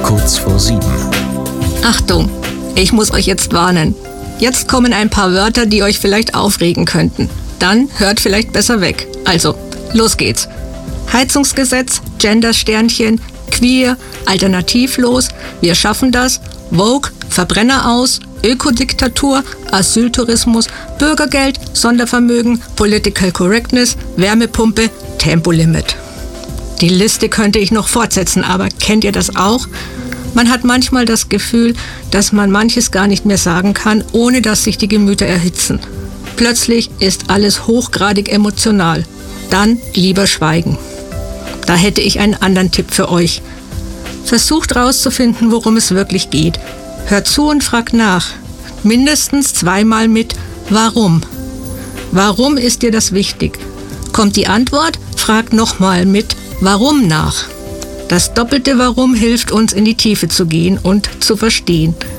kurz vor 7. Achtung, ich muss euch jetzt warnen. Jetzt kommen ein paar Wörter, die euch vielleicht aufregen könnten. Dann hört vielleicht besser weg. Also, los geht's. Heizungsgesetz, Gendersternchen, queer, alternativlos, wir schaffen das, Vogue, Verbrenner aus, Ökodiktatur, Asyltourismus, Bürgergeld, Sondervermögen, Political Correctness, Wärmepumpe, Tempolimit. Die Liste könnte ich noch fortsetzen, aber kennt ihr das auch? Man hat manchmal das Gefühl, dass man manches gar nicht mehr sagen kann, ohne dass sich die Gemüter erhitzen. Plötzlich ist alles hochgradig emotional. Dann lieber schweigen. Da hätte ich einen anderen Tipp für euch. Versucht rauszufinden, worum es wirklich geht. Hört zu und fragt nach. Mindestens 2-mal mit Warum. Warum ist dir das wichtig? Kommt die Antwort? Fragt nochmal mit Warum nach. Das doppelte Warum hilft uns, in die Tiefe zu gehen und zu verstehen.